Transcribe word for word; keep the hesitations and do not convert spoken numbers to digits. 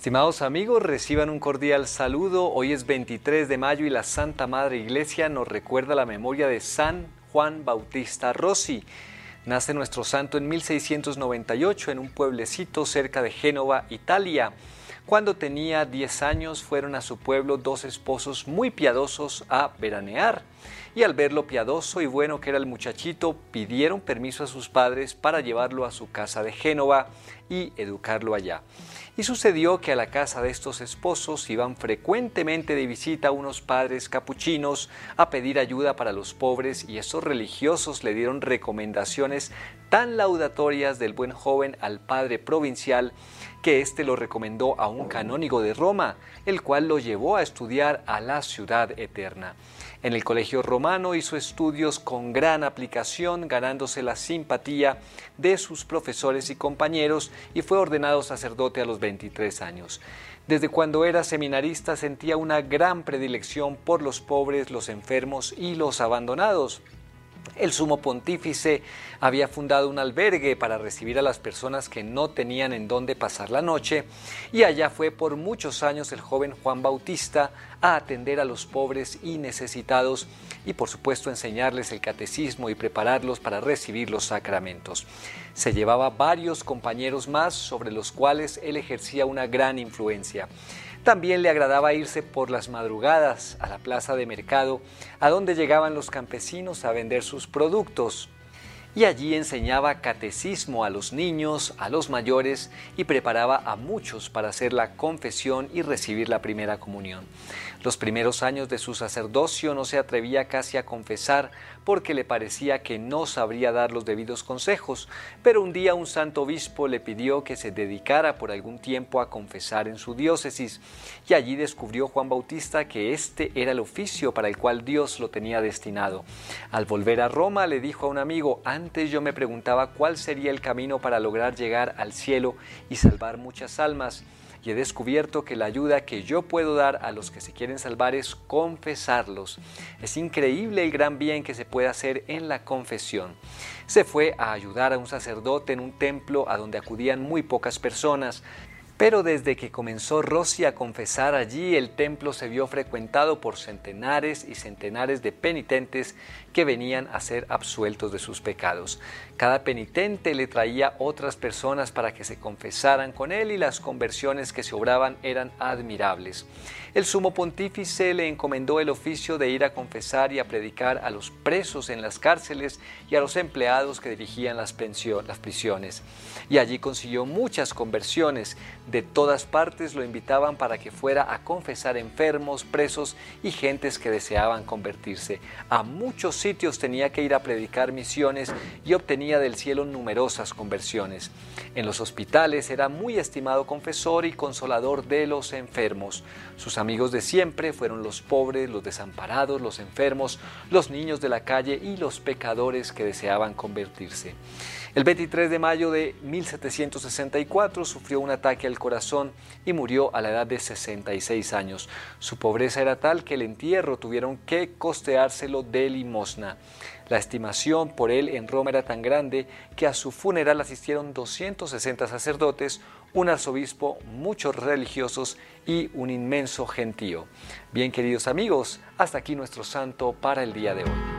Estimados amigos, reciban un cordial saludo. Hoy es veintitrés de mayo y la Santa Madre Iglesia nos recuerda la memoria de San Juan Bautista Rossi. Nace nuestro santo en mil seiscientos noventa y ocho en un pueblecito cerca de Génova, Italia. Cuando tenía diez años fueron a su pueblo dos esposos muy piadosos a veranear. Y al ver lo piadoso y bueno que era el muchachito, pidieron permiso a sus padres para llevarlo a su casa de Génova y educarlo allá. Y sucedió que a la casa de estos esposos iban frecuentemente de visita unos padres capuchinos a pedir ayuda para los pobres, y estos religiosos le dieron recomendaciones tan laudatorias del buen joven al padre provincial que éste lo recomendó a un canónigo de Roma, el cual lo llevó a estudiar a la ciudad eterna. En el colegio romano hizo estudios con gran aplicación, ganándose la simpatía de sus profesores y compañeros, y fue ordenado sacerdote a los veintitrés años. Desde cuando era seminarista sentía una gran predilección por los pobres, los enfermos y los abandonados. El sumo pontífice había fundado un albergue para recibir a las personas que no tenían en dónde pasar la noche, y allá fue por muchos años el joven Juan Bautista a atender a los pobres y necesitados y por supuesto enseñarles el catecismo y prepararlos para recibir los sacramentos. Se llevaba varios compañeros más sobre los cuales él ejercía una gran influencia. También le agradaba irse por las madrugadas a la plaza de mercado, a donde llegaban los campesinos a vender sus productos. Y allí enseñaba catecismo a los niños, a los mayores, y preparaba a muchos para hacer la confesión y recibir la primera comunión. Los primeros años de su sacerdocio no se atrevía casi a confesar porque le parecía que no sabría dar los debidos consejos, pero un día un santo obispo le pidió que se dedicara por algún tiempo a confesar en su diócesis, y allí descubrió Juan Bautista que este era el oficio para el cual Dios lo tenía destinado. Al volver a Roma le dijo a un amigo: antes yo me preguntaba cuál sería el camino para lograr llegar al cielo y salvar muchas almas, y he descubierto que la ayuda que yo puedo dar a los que se quieren salvar es confesarlos. Es increíble el gran bien que se puede hacer en la confesión. Se fue a ayudar a un sacerdote en un templo a donde acudían muy pocas personas. Pero desde que comenzó Rossi a confesar allí, el templo se vio frecuentado por centenares y centenares de penitentes que venían a ser absueltos de sus pecados. Cada penitente le traía otras personas para que se confesaran con él, y las conversiones que se obraban eran admirables. El sumo pontífice le encomendó el oficio de ir a confesar y a predicar a los presos en las cárceles y a los empleados que dirigían las, pensión, las prisiones. Y allí consiguió muchas conversiones. De todas partes lo invitaban para que fuera a confesar enfermos, presos y gentes que deseaban convertirse. A muchos sitios tenía que ir a predicar misiones y obtenía del cielo numerosas conversiones. En los hospitales era muy estimado confesor y consolador de los enfermos. Sus amigos de siempre fueron los pobres, los desamparados, los enfermos, los niños de la calle y los pecadores que deseaban convertirse. El veintitrés de mayo de mil setecientos sesenta y cuatro sufrió un ataque al corazón y murió a la edad de sesenta y seis años. Su pobreza era tal que el entierro tuvieron que costeárselo de limosna. La estimación por él en Roma era tan grande que a su funeral asistieron doscientos sesenta sacerdotes, un arzobispo, muchos religiosos y un inmenso gentío. Bien, queridos amigos, hasta aquí nuestro santo para el día de hoy.